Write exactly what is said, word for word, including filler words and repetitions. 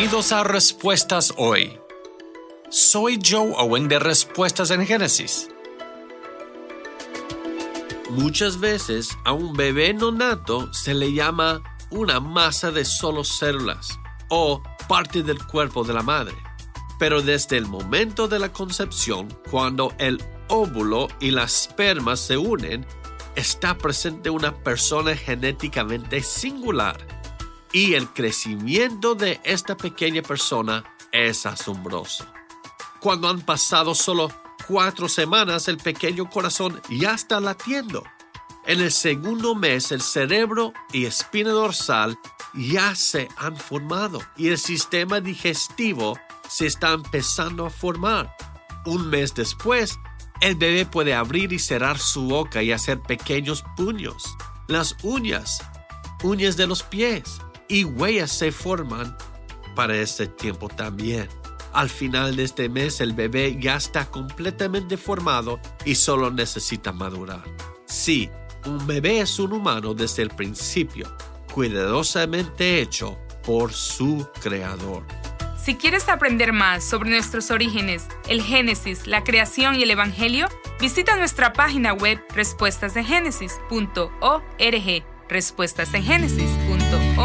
Bienvenidos a Respuestas Hoy. Soy Joe Owen de Respuestas en Génesis. Muchas veces a un bebé no nato se le llama una masa de solo células o parte del cuerpo de la madre. Pero desde el momento de la concepción, cuando el óvulo y la esperma se unen, está presente una persona genéticamente singular. Y el crecimiento de esta pequeña persona es asombroso. Cuando han pasado solo cuatro semanas, el pequeño corazón ya está latiendo. En el segundo mes, el cerebro y espina dorsal ya se han formado y el sistema digestivo se está empezando a formar. Un mes después, el bebé puede abrir y cerrar su boca y hacer pequeños puños. Las uñas, uñas de los pies y huellas se forman para este tiempo también. Al final de este mes, el bebé ya está completamente formado y solo necesita madurar. Sí, un bebé es un humano desde el principio, cuidadosamente hecho por su creador. Si quieres aprender más sobre nuestros orígenes, el Génesis, la creación y el Evangelio, visita nuestra página web respuestas en génesis punto org, respuestas en génesis punto org.